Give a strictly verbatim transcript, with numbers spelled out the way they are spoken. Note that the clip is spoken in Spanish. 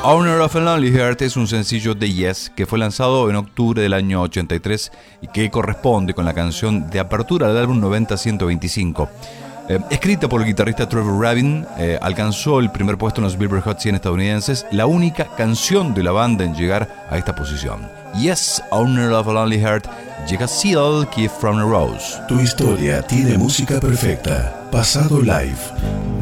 Owner of a Lonely Heart es un sencillo de Yes que fue lanzado en octubre del año ochenta y tres y que corresponde con la canción de apertura del álbum noventa a ciento veinticinco. Eh, escrita por el guitarrista Trevor Rabin, eh, alcanzó el primer puesto en los Billboard Hot cien estadounidenses, la única canción de la banda en llegar a esta posición. Yes, Owner of a Lonely Heart, llega Seal, Keith from a Rose. Tu historia tiene música perfecta. Pasado Live.